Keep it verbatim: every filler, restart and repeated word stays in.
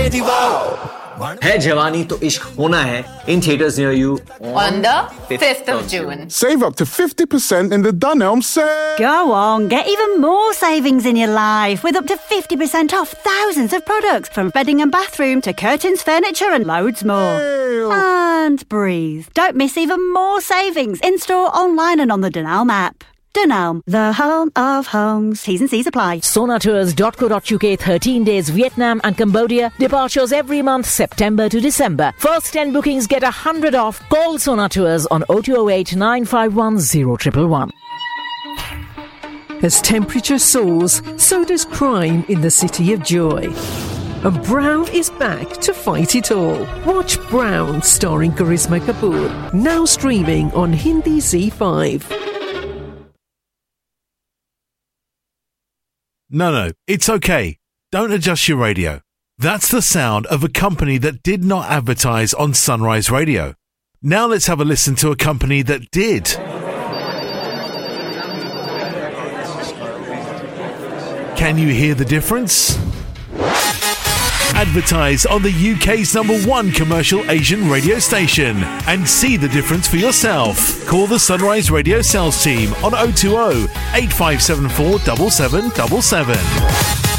है जवानी तो इश्क होना है in theaters near you on the fifth of June. Save up to fifty percent in the Dunelm sale. Go on, get even more savings in your life with up to fifty percent off thousands of products from bedding and bathroom to curtains, furniture and loads more. Ew. And breathe. Don't miss even more savings in-store, online and on the Dunelm app. Dunelm, the home of homes. T's and C's apply. sonatours dot co dot uk, thirteen days Vietnam and Cambodia. Departures every month, September to December. First ten bookings get one hundred off. Call Sonatours on oh two oh eight, nine five one, oh one one one. As temperature soars, so does crime in the City of Joy. And Brown is back to fight it all. Watch Brown, starring Karisma Kapoor, now streaming on Hindi Z five. No, no, it's okay. Don't adjust your radio. That's the sound of a company that did not advertise on Sunrise Radio. Now let's have a listen to a company that did. Can you hear the difference? Advertise on the U K's number one commercial Asian radio station and see the difference for yourself. Call the Sunrise Radio sales team on oh two oh, eight five seven four, seven seven seven seven.